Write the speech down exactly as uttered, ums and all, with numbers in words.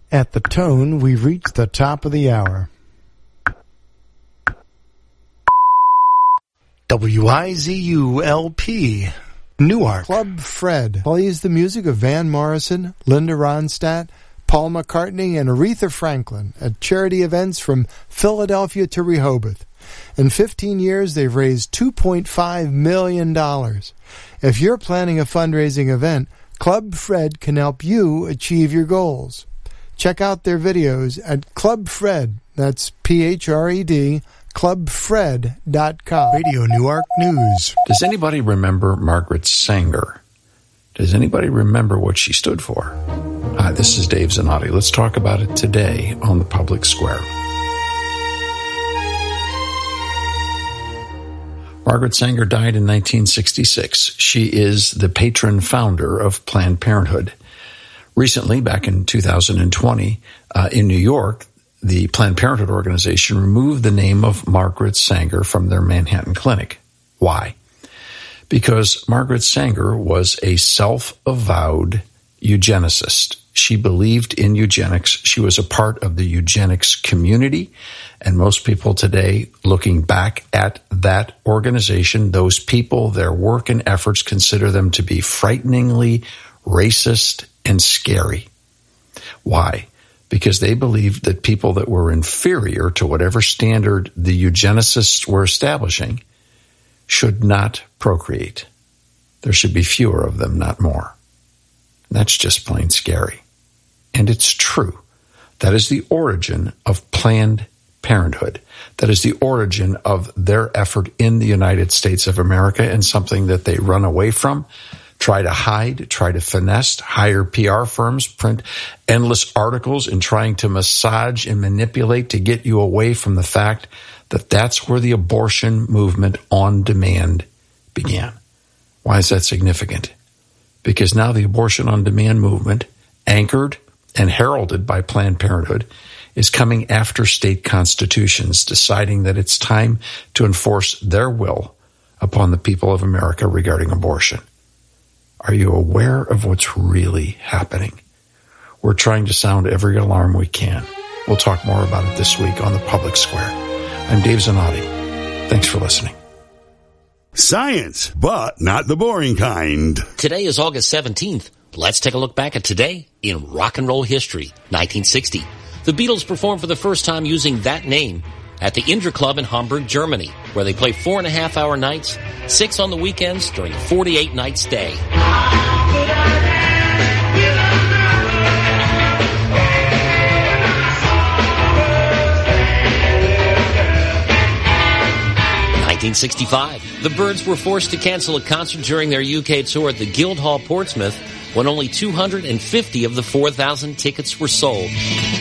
At the tone, we've reached the top of the hour. W I Z U L P, Newark. Club Fred plays the music of Van Morrison, Linda Ronstadt, Paul McCartney, and Aretha Franklin at charity events from Philadelphia to Rehoboth. In fifteen years, they've raised two point five million dollars. If you're planning a fundraising event, Club Fred can help you achieve your goals. Check out their videos at Club Fred, that's P H R E D, club fred dot com. Radio Newark News. Does anybody remember Margaret Sanger? Does anybody remember what she stood for? Hi, this is Dave Zanotti. Let's talk about it today on the Public Square. Margaret Sanger died in nineteen sixty-six. She is the patron founder of Planned Parenthood. Recently, back in two thousand twenty, uh, in New York, the Planned Parenthood organization removed the name of Margaret Sanger from their Manhattan clinic. Why? Because Margaret Sanger was a self-avowed eugenicist. She believed in eugenics. She was a part of the eugenics community. And most people today, looking back at that organization, those people, their work and efforts, consider them to be frighteningly racist and scary. Why? Because they believed that people that were inferior to whatever standard the eugenicists were establishing should not procreate. There should be fewer of them, not more. That's just plain scary. And it's true. That is the origin of Planned Parenthood. That is the origin of their effort in the United States of America, and something that they run away from, try to hide, try to finesse, hire P R firms, print endless articles in trying to massage and manipulate to get you away from the fact that that's where the abortion movement on demand began. Why is that significant? Because now the abortion on demand movement, anchored and heralded by Planned Parenthood, is coming after state constitutions, deciding that it's time to enforce their will upon the people of America regarding abortion. Are you aware of what's really happening? We're trying to sound every alarm we can. We'll talk more about it this week on the Public Square. I'm Dave Zanotti. Thanks for listening. Science, but not the boring kind. Today is August seventeenth. Let's take a look back at today in rock and roll history. nineteen sixty. The Beatles performed for the first time using that name at the Indra Club in Hamburg, Germany, where they play four and a half hour nights, six on the weekends during a forty-eight night stay. nineteen sixty-five, the Byrds were forced to cancel a concert during their U K tour at the Guildhall, Portsmouth, when only two hundred fifty of the four thousand tickets were sold.